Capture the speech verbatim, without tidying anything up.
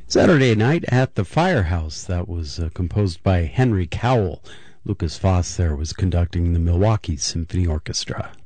Saturday Night at the Firehouse. That was uh, composed by Henry Cowell. Lucas Foss there was conducting the Milwaukee Symphony Orchestra.